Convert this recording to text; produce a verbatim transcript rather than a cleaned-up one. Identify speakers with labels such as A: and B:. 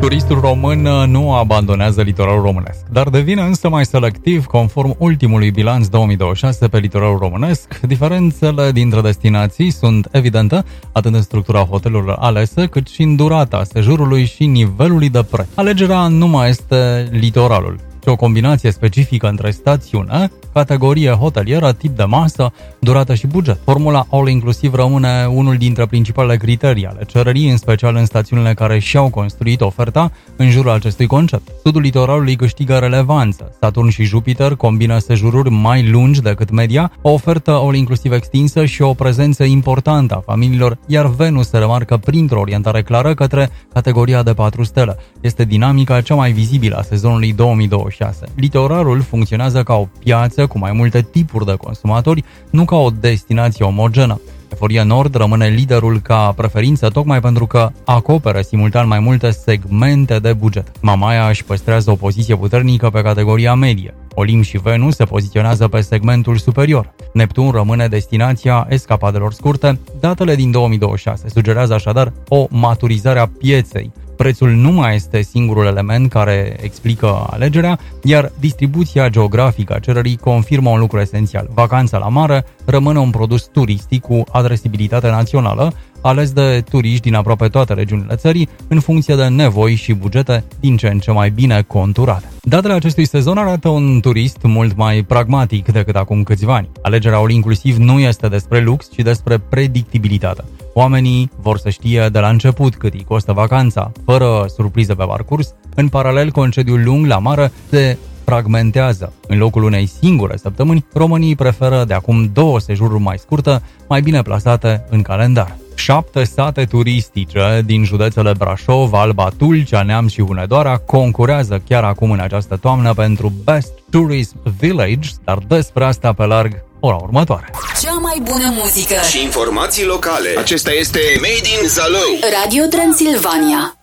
A: Turistul român nu abandonează litoralul românesc, dar devine însă mai selectiv conform ultimului bilanț două mii douăzeci și șase pe litoralul românesc. Diferențele dintre destinații sunt evidente atât în structura hotelurilor alese, cât și în durata sejurului și nivelului de preț. Alegerea nu mai este litoralul, ci o combinație specifică între stațiune, categorie hotelieră, tip de masă, durată și buget. Formula all-inclusiv rămâne unul dintre principalele criterii ale cererii, în special în stațiunile care și-au construit oferta în jurul acestui concept. Sudul litoralului câștigă relevanță. Saturn și Jupiter combină sejururi mai lungi decât media, o ofertă all-inclusiv extinsă și o prezență importantă a familiilor, iar Venus se remarcă printr-o orientare clară către categoria de patru stele. Este dinamica cea mai vizibilă a sezonului două mii douăzeci și șase. Litoralul funcționează ca o piață cu mai multe tipuri de consumatori, nu ca o destinație omogenă. Eforia Nord rămâne liderul ca preferință tocmai pentru că acoperă simultan mai multe segmente de buget. Mamaia își păstrează o poziție puternică pe categoria medie. Olimp și Venus se poziționează pe segmentul superior. Neptun rămâne destinația escapadelor scurte. Datele din două mii douăzeci și șase sugerează așadar o maturizare a pieței. Prețul nu mai este singurul element care explică alegerea, iar distribuția geografică a cererii confirmă un lucru esențial. Vacanța la mare rămâne un produs turistic cu adresibilitate națională, ales de turiști din aproape toate regiunile țării, în funcție de nevoi și bugete din ce în ce mai bine conturate. Datele acestui sezon arată un turist mult mai pragmatic decât acum câțiva ani. Alegerea all-inclusiv nu este despre lux, ci despre predictibilitate. Oamenii vor să știe de la început cât îi costă vacanța, fără surprize pe parcurs. În paralel, concediul lung la mare se fragmentează. În locul unei singure săptămâni, românii preferă de acum două sejururi mai scurte, mai bine plasate în calendar. Șapte sate turistice din județele Brașov, Alba, Tulcea, Neamț și Hunedoara concurează chiar acum în această toamnă pentru Best Tourism Village, dar despre asta pe larg ora următoare.
B: Cea mai bună muzică
C: și informații locale. Acesta este Made in Zalău.
B: Radio Transilvania.